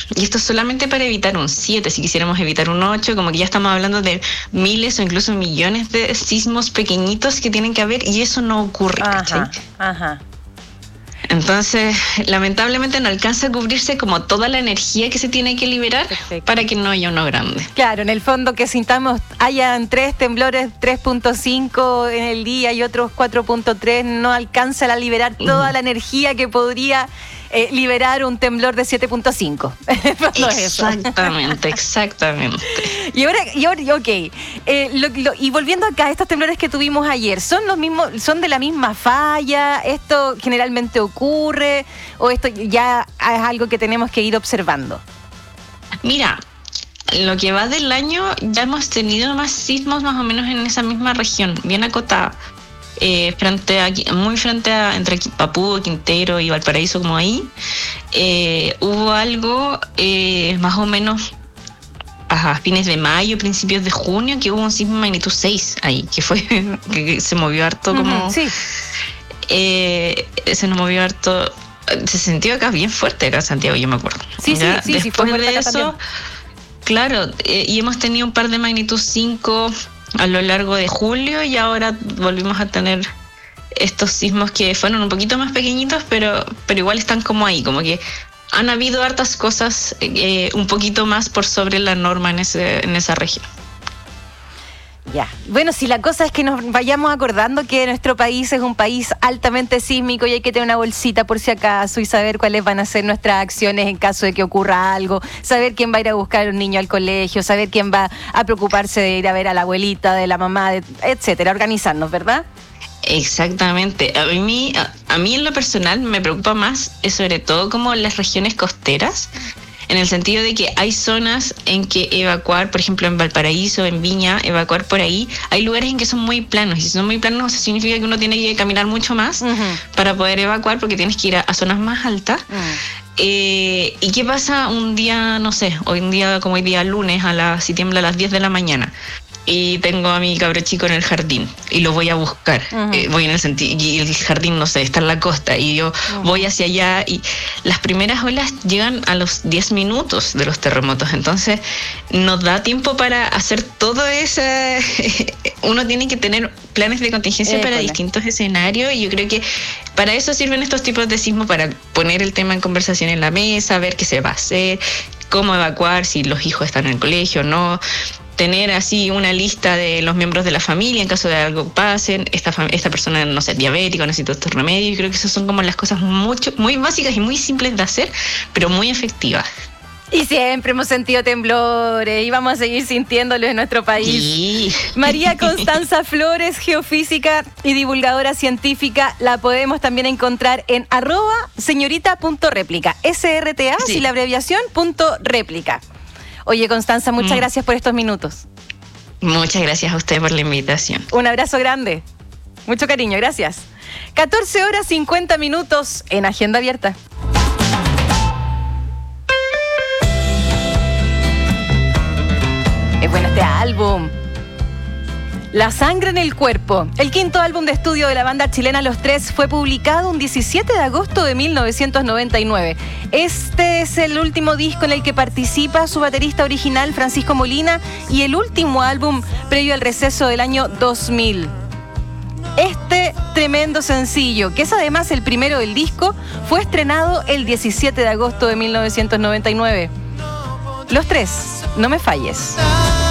Y esto es solamente para evitar un 7. Si quisiéramos evitar un 8, como que ya estamos hablando de miles o incluso millones de sismos pequeñitos que tienen que haber, y eso no ocurre, ¿cachai? Ajá. Entonces, lamentablemente no alcanza a cubrirse como toda la energía que se tiene que liberar. Perfecto. Para que no haya uno grande. Claro, en el fondo que sintamos, hayan 3 temblores 3.5 en el día y otros 4.3, no alcanza a liberar toda la energía que podría liberar un temblor de 7.5. Exactamente. Y ahora, ok. Y volviendo acá, estos temblores que tuvimos ayer, ¿son los mismos, son de la misma falla? ¿Esto generalmente ocurre? ¿O esto ya es algo que tenemos que ir observando? Mira, lo que va del año ya hemos tenido más sismos más o menos en esa misma región, bien acotada. Muy frente a entre Papúa, Quintero y Valparaíso, como ahí, hubo algo más o menos a fines de mayo, principios de junio, que hubo un sismo de magnitud 6 ahí, que fue que se movió harto como... Sí. Se nos movió harto, se sintió acá bien fuerte acá en Santiago, yo me acuerdo. Sí, después fue de eso, también. Claro, y hemos tenido un par de magnitud 5 a lo largo de julio, y ahora volvimos a tener estos sismos que fueron un poquito más pequeñitos, pero igual están como ahí, como que han habido hartas cosas un poquito más por sobre la norma en esa región. Ya. Bueno, si la cosa es que nos vayamos acordando que nuestro país es un país altamente sísmico y hay que tener una bolsita por si acaso y saber cuáles van a ser nuestras acciones en caso de que ocurra algo, saber quién va a ir a buscar a un niño al colegio, saber quién va a preocuparse de ir a ver a la abuelita, de la mamá, etcétera, organizarnos, ¿verdad? Exactamente. A mí en lo personal me preocupa más sobre todo como las regiones costeras, en el sentido de que hay zonas en que evacuar, por ejemplo en Valparaíso, en Viña, evacuar por ahí, hay lugares en que son muy planos, y si son muy planos eso significa que uno tiene que caminar mucho más para poder evacuar, porque tienes que ir a zonas más altas. ¿Y qué pasa un día, no sé, hoy día lunes, si tiembla a las 10 de la mañana? Y tengo a mi cabro chico en el jardín y lo voy a buscar. Voy en el sentido, y el jardín, no sé, está en la costa, y yo voy hacia allá, y las primeras olas llegan a los 10 minutos de los terremotos. Entonces, nos da tiempo para hacer todo eso. Uno tiene que tener planes de contingencia para distintos escenarios, y yo creo que para eso sirven estos tipos de sismos, para poner el tema en conversación en la mesa, ver qué se va a hacer, cómo evacuar, si los hijos están en el colegio o no. Tener así una lista de los miembros de la familia en caso de algo pase, esta persona, no sé, diabética, necesita estos remedios. Yo creo que esas son como las cosas muy básicas y muy simples de hacer, pero muy efectivas. Y siempre hemos sentido temblores y vamos a seguir sintiéndolo en nuestro país. Sí. María Constanza Flores, geofísica y divulgadora científica, la podemos también encontrar en @señorita.réplica, SRTA, sí, la abreviación, .réplica. Oye, Constanza, muchas gracias por estos minutos. Muchas gracias a usted por la invitación. Un abrazo grande. Mucho cariño, gracias. 14:50 en Agenda Abierta. Es bueno este álbum. La sangre en el cuerpo. El quinto álbum de estudio de la banda chilena Los Tres fue publicado un 17 de agosto de 1999. Este es el último disco en el que participa su baterista original Francisco Molina y el último álbum previo al receso del año 2000. Este tremendo sencillo, que es además el primero del disco, fue estrenado el 17 de agosto de 1999. Los Tres, no me falles.